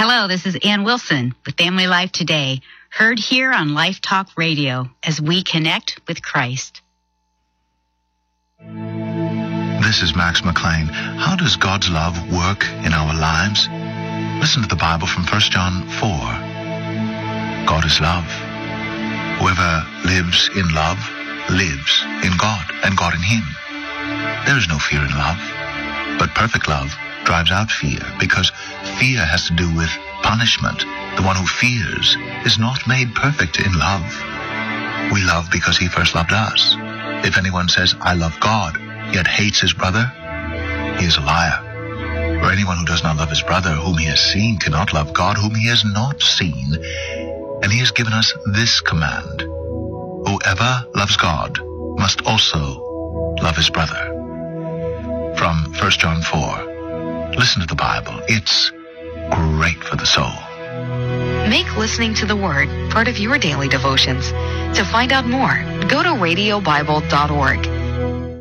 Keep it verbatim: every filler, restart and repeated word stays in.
Hello, this is Ann Wilson with Family Life Today, heard here on Life Talk Radio as we connect with Christ. This is Max McLean. How does God's love work in our lives? Listen to the Bible from First John four. God is love. Whoever lives in love lives in God and God in him. There is no fear in love, but perfect love drives out fear, because fear has to do with punishment. The one who fears is not made perfect in love. We love because he first loved us. If anyone says, I love God, yet hates his brother, he is a liar. For anyone who does not love his brother whom he has seen cannot love God whom he has not seen. And he has given us this command: whoever loves God must also love his brother. From First John four. Listen to the Bible. It's great for the soul. Make listening to the Word part of your daily devotions. To find out more, go to radio bible dot org.